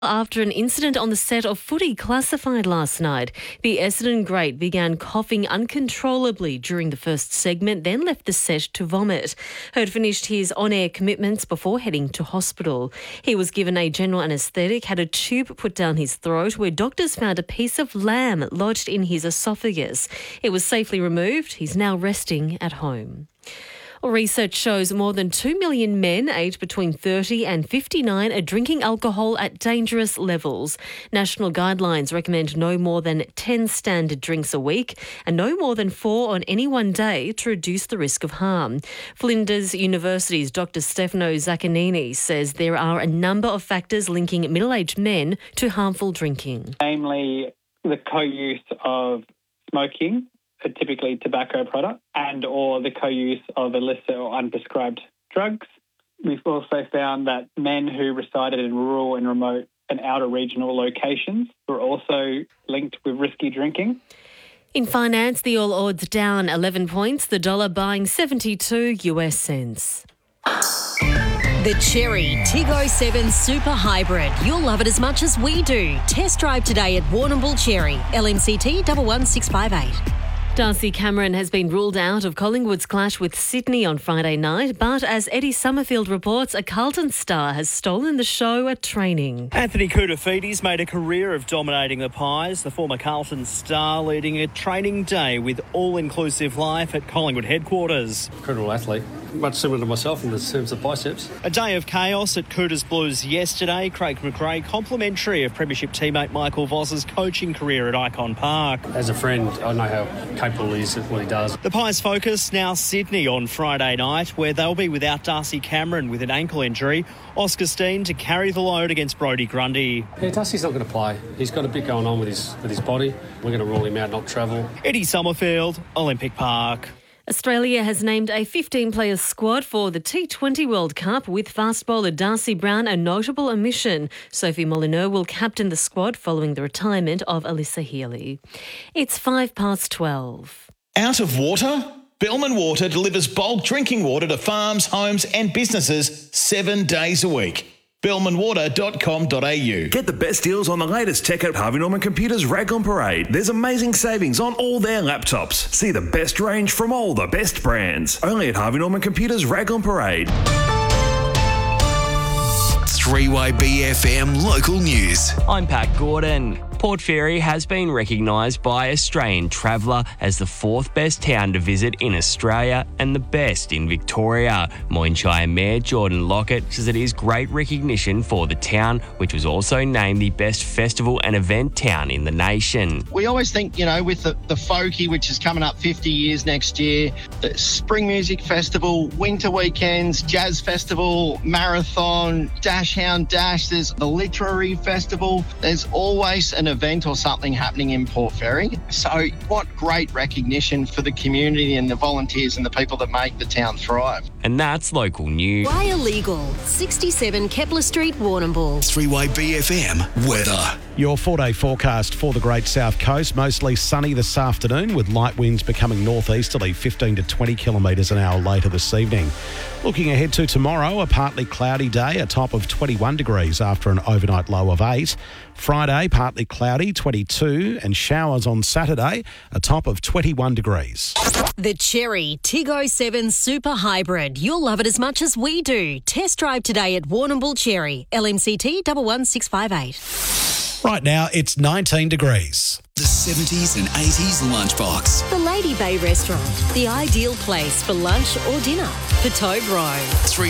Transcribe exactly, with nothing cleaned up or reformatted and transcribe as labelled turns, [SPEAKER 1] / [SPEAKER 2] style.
[SPEAKER 1] After an incident on the set of Footy Classified last night, the Essendon great began coughing uncontrollably during the first segment, then left the set to vomit. Heard finished his on-air commitments before heading to hospital. He was given a general anaesthetic, had a tube put down his throat, where doctors found a piece of lamb lodged in his esophagus. It was safely removed. He's now resting at home. Research shows more than two million men aged between thirty and fifty-nine are drinking alcohol at dangerous levels. National guidelines recommend no more than ten standard drinks a week and no more than four on any one day to reduce the risk of harm. Flinders University's Doctor Stefano Zaccanini says there are a number of factors linking middle-aged men to harmful drinking.
[SPEAKER 2] Namely, the co-use of smoking, typically tobacco product, and or the co-use of illicit or unprescribed drugs. We've also found that men who resided in rural and remote and outer regional locations were also linked with risky drinking.
[SPEAKER 1] In finance, the All Odds down eleven points, the dollar buying seventy-two US cents.
[SPEAKER 3] The Chery Tig oh seven Super Hybrid. You'll love it as much as we do. Test drive today at Warrnambool Chery. L M C T one one six five eight.
[SPEAKER 1] Darcy Cameron has been ruled out of Collingwood's clash with Sydney on Friday night, but as Eddie Summerfield reports, a Carlton star has stolen the show at training.
[SPEAKER 4] Anthony Koutoufides made a career of dominating the Pies, the former Carlton star leading a training day with all-inclusive life at Collingwood headquarters.
[SPEAKER 5] Incredible athlete, much similar to myself in terms of biceps.
[SPEAKER 4] A day of chaos at Cooters Blues yesterday. Craig McRae complimentary of Premiership teammate Michael Voss's coaching career at Icon Park.
[SPEAKER 5] As a friend, I know how capable he is at what he does.
[SPEAKER 4] The Pies focus now Sydney on Friday night, where they'll be without Darcy Cameron with an ankle injury. Oscar Steen to carry the load against Brodie Grundy.
[SPEAKER 5] Yeah, Darcy's not going to play. He's got a bit going on with his with his body. We're going to rule him out, not travel.
[SPEAKER 4] Eddie Summerfield, Olympic Park.
[SPEAKER 1] Australia has named a fifteen-player squad for the T twenty World Cup, with fast bowler Darcy Brown a notable omission. Sophie Molyneux will captain the squad following the retirement of Alyssa Healy. It's five past twelve.
[SPEAKER 6] Out of water? Bellman Water delivers bulk drinking water to farms, homes and businesses seven days a week. bellman water dot com dot a u.
[SPEAKER 7] Get the best deals on the latest tech at Harvey Norman Computers Rag on Parade. There's amazing savings on all their laptops. See the best range from all the best brands. Only at Harvey Norman Computers Rag on Parade.
[SPEAKER 8] three Y B F M Local News.
[SPEAKER 9] I'm Pat Gordon. Port Fairy has been recognised by Australian Traveller as the fourth best town to visit in Australia and the best in Victoria. Moyne Mayor Jordan Lockett says it is great recognition for the town, which was also named the best festival and event town in the nation.
[SPEAKER 10] We always think, you know, with the, the Folkie, which is coming up fifty years next year, the Spring Music Festival, Winter Weekends, Jazz Festival, Marathon, Dash Hound Dash, there's the Literary Festival. There's always an event or something happening in Port Fairy. So what great recognition for the community and the volunteers and the people that make the town thrive.
[SPEAKER 9] And that's local news.
[SPEAKER 3] Why illegal? sixty-seven Kepler Street, Warrnambool.
[SPEAKER 8] three Y B F M weather.
[SPEAKER 11] Your four-day forecast for the Great South Coast. Mostly sunny this afternoon, with light winds becoming northeasterly fifteen to twenty kilometres an hour later this evening. Looking ahead to tomorrow, a partly cloudy day, a top of twenty-one degrees after an overnight low of eight. Friday, partly cloudy, twenty-two, and showers on Saturday, a top of twenty-one degrees.
[SPEAKER 3] The Chery Tig oh seven Super Hybrid. You'll love it as much as we do. Test drive today at Warrnambool Chery. L M C T one one six five eight.
[SPEAKER 11] Right now, it's nineteen degrees.
[SPEAKER 8] The seventies and eighties lunchbox.
[SPEAKER 3] The Lady Bay Restaurant. The ideal place for lunch or dinner. Petone Road.
[SPEAKER 8] three